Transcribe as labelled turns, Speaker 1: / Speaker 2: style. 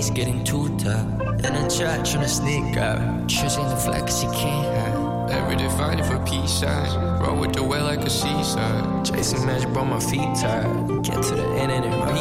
Speaker 1: it's getting too tough. In a chat tryna sneak out, choosing the flex you can't have.
Speaker 2: Every day fighting for peace sign. Roll with the well like a seaside.
Speaker 1: Chasing magic, bro, my feet tired. Get to the end and it